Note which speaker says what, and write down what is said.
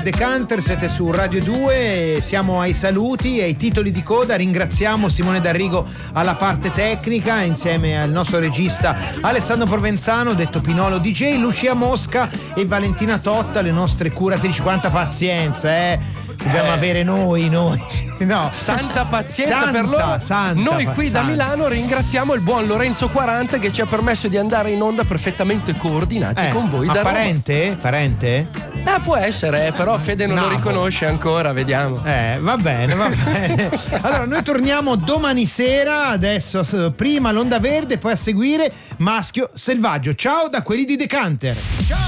Speaker 1: Decanter, siete su Radio 2, siamo ai saluti e ai titoli di coda. Ringraziamo Simone D'Arrigo alla parte tecnica insieme al nostro regista Alessandro Provenzano, detto Pinolo DJ, Lucia Mosca e Valentina Totta, le nostre curatrici. Quanta pazienza, dobbiamo avere noi no,
Speaker 2: santa pazienza per loro. Noi qui da Milano ringraziamo il buon Lorenzo 40 che ci ha permesso di andare in onda perfettamente coordinati con voi.
Speaker 1: Ma
Speaker 2: da
Speaker 1: parente?
Speaker 2: Può essere, però Fede non lo riconosce ancora, vediamo.
Speaker 1: Va bene. Allora noi torniamo domani sera, adesso prima l'Onda Verde, poi a seguire Maschio Selvaggio. Ciao da quelli di Decanter. Ciao.